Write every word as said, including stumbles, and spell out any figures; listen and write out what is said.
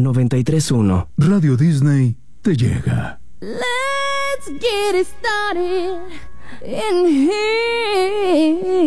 noventa y tres punto uno. Radio Disney te llega. Let's get it started in here.